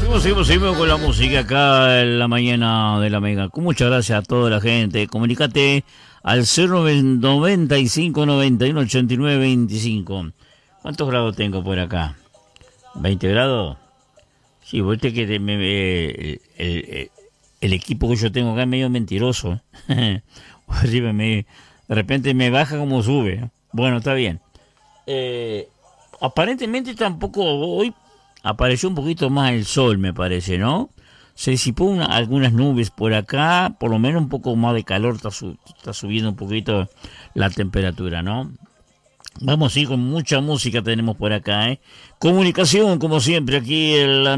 Seguimos con la música acá en la mañana de la Mega. Con muchas gracias a toda la gente. Comunicate al 095 91 89 25. ¿Cuántos grados tengo por acá? ¿20 grados? Sí, vos que el equipo que yo tengo acá es medio mentiroso. De repente me baja como sube. Bueno, está bien. Aparentemente tampoco hoy apareció un poquito más el sol, me parece, ¿no? Se disipó algunas nubes por acá, por lo menos un poco más de calor, está subiendo un poquito la temperatura, ¿no? Vamos a ir con mucha música tenemos por acá, ¿eh? Comunicación, como siempre, aquí en la